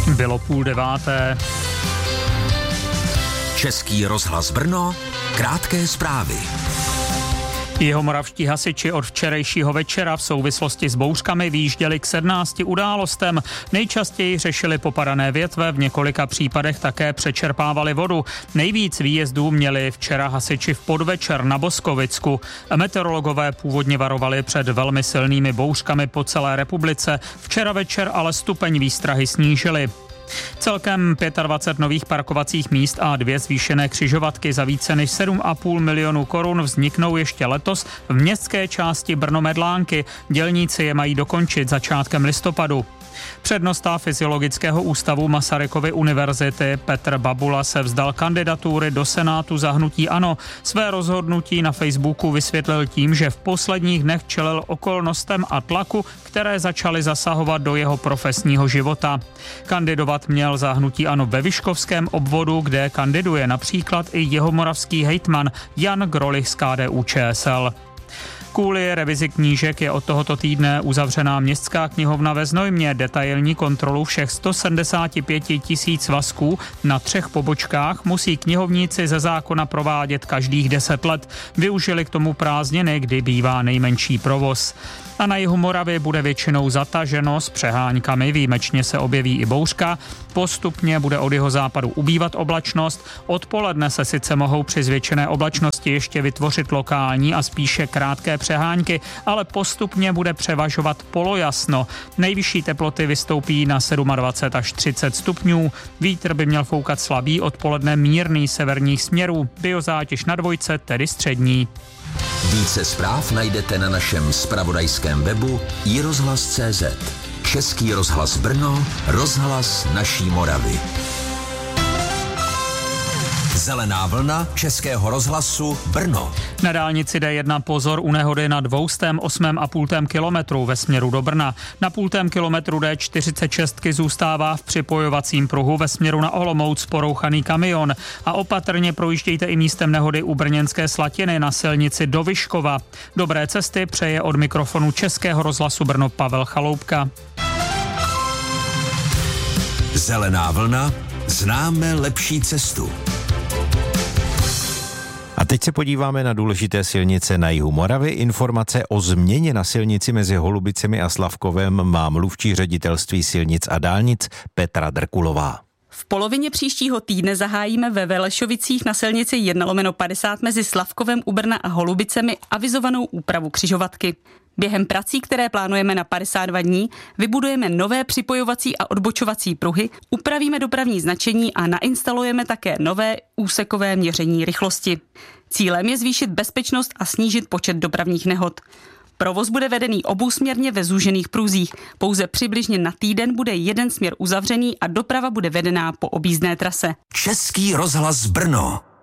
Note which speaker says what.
Speaker 1: Bylo 8:30.
Speaker 2: Český rozhlas Brno, krátké zprávy.
Speaker 1: Jihomoravští hasiči od včerejšího večera v souvislosti s bouřkami vyjížděli k 17 událostem. Nejčastěji řešili popadané větve, v několika případech také přečerpávali vodu. Nejvíc výjezdů měli včera hasiči v podvečer na Boskovicku. Meteorologové původně varovali před velmi silnými bouřkami po celé republice. Včera večer ale stupeň výstrahy snížili. Celkem 25 nových parkovacích míst a 2 zvýšené křižovatky za více než 7,5 milionu korun vzniknou ještě letos v městské části Brno-Medlánky. Dělníci je mají dokončit začátkem listopadu. Přednosta Fyziologického ústavu Masarykovy univerzity Petr Babula se vzdal kandidatury do Senátu za hnutí ANO. Své rozhodnutí na Facebooku vysvětlil tím, že v posledních dnech čelil okolnostem a tlaku, které začaly zasahovat do jeho profesního života. Kandidovat měl za hnutí ANO ve Vyškovském obvodu, kde kandiduje například i jihomoravský hejtman Jan Grolich z KDU-ČSL. Kvůli revizi knížek je od tohoto týdne uzavřená Městská knihovna ve Znojmě. Detailní kontrolu všech 175 000 svazků na 3 pobočkách musí knihovníci ze zákona provádět každých 10 let. Využili k tomu prázdniny, kdy bývá nejmenší provoz. A na jihu Moravy bude většinou zataženo s přeháňkami, výjimečně se objeví i bouřka. Postupně bude od jihozápadu ubývat oblačnost. Odpoledne se sice mohou při zvětšené oblačnosti ještě vytvořit lokální a spíše krátké přehánky, ale postupně bude převažovat polojasno. Nejvyšší teploty vystoupí na 27 až 30 stupňů. Vítr by měl foukat slabý, odpoledne mírný severních směrů. Biozátěž na 2, tedy střední.
Speaker 2: Více zpráv najdete na našem zpravodajském webu iRozhlas.cz. Český rozhlas Brno, rozhlas naší Moravy. Zelená vlna Českého rozhlasu Brno.
Speaker 1: Na dálnici D1 pozor u nehody na 208,5 kilometru ve směru do Brna. Na 0,5 kilometru D46 zůstává v připojovacím pruhu ve směru na Olomouc porouchaný kamion. A opatrně projíždějte i místem nehody u Brněnské Slatiny na silnici do Vyškova. Dobré cesty přeje od mikrofonu Českého rozhlasu Brno Pavel Chaloupka.
Speaker 2: Zelená vlna, známe lepší cestu.
Speaker 3: A teď se podíváme na důležité silnice na jihu Moravy. Informace o změně na silnici mezi Holubicemi a Slavkovem má mluvčí ředitelství silnic a dálnic Petra Drkulová.
Speaker 4: V polovině příštího týdne zahájíme ve Velešovicích na silnici 1/50 mezi Slavkovem u Brna a Holubicemi avizovanou úpravu křižovatky. Během prací, které plánujeme na 52 dní, vybudujeme nové připojovací a odbočovací pruhy, upravíme dopravní značení a nainstalujeme také nové úsekové měření rychlosti. Cílem je zvýšit bezpečnost a snížit počet dopravních nehod. Provoz bude vedený obousměrně ve zúžených pruzích. Pouze přibližně na týden bude jeden směr uzavřený a doprava bude vedená po objízdné trase.
Speaker 2: Český rozhlas Brno.